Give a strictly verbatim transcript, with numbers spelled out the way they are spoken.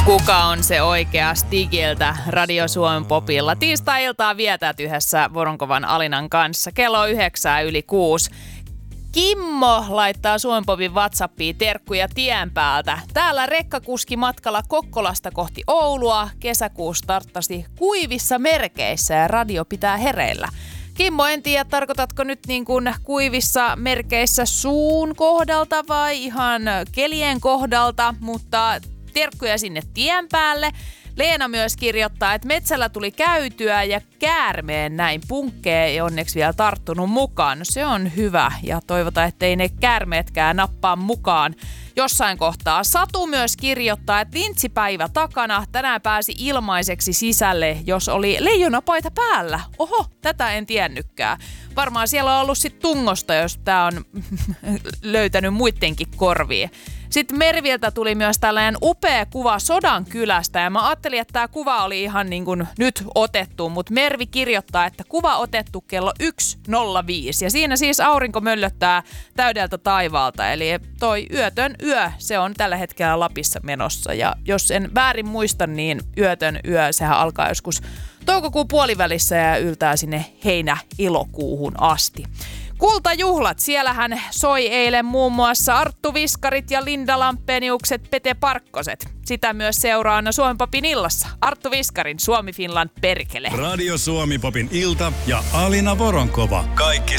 Kuka on se oikea Stigiltä Radio Suomen popilla? Tiistai-iltaa vietät yhdessä Voronkovan Alinan kanssa. Kello on yhdeksää yli kuusi. Kimmo laittaa Suomen popin WhatsAppiin terkkuja tien päältä. Täällä rekkakuski matkalla Kokkolasta kohti Oulua. Kesäkuu starttasi kuivissa merkeissä ja radio pitää hereillä. Kimmo, en tiedä, tarkoitatko nyt niin kuin kuivissa merkeissä suun kohdalta vai ihan kelien kohdalta, mutta terkkuja sinne tien päälle. Leena myös kirjoittaa, että metsällä tuli käytyä ja käärmeen näin punkkeen ei onneksi vielä tarttunut mukaan. No se on hyvä ja toivotaan, ettei ne käärmeetkään nappaa mukaan jossain kohtaa. Satu myös kirjoittaa, että lintsipäivä takana. Tänään pääsi ilmaiseksi sisälle, jos oli leijonapaita päällä. Oho, tätä en tiennytkään. Varmaan siellä on ollut sit tungosta, jos tää on löytänyt muittenkin korviin. Sitten Merviltä tuli myös tällainen upea kuva Sodankylästä ja mä ajattelin, että tämä kuva oli ihan niin kuin nyt otettu, mutta Mervi kirjoittaa, että kuva otettu kello yksi nolla viisi ja siinä siis aurinko möllöttää täydeltä taivaalta, eli toi yötön yö, se on tällä hetkellä Lapissa menossa ja jos en väärin muista, niin yötön yö, sehän alkaa joskus toukokuun puolivälissä ja yltää sinne heinä-elokuuhun asti. Kultajuhlat, siellähän soi eilen muun muassa Arttu Viskarit ja Linda Lampeniukset, Pete Parkkoset. Sitä myös seuraa aina Suomi Popin illassa. Arttu Viskarin Suomi Finland perkele. Radio Suomi Popin ilta ja Alina Voronkova. Kaikki